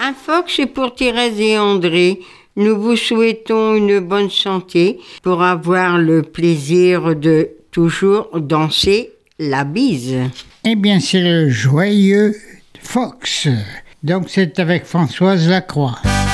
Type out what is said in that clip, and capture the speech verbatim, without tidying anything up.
Un Fox pour Thérèse et André. Nous vous souhaitons une bonne santé pour avoir le plaisir de toujours danser la bise. Eh bien, c'est le joyeux Fox. Donc, c'est avec Françoise Lacroix.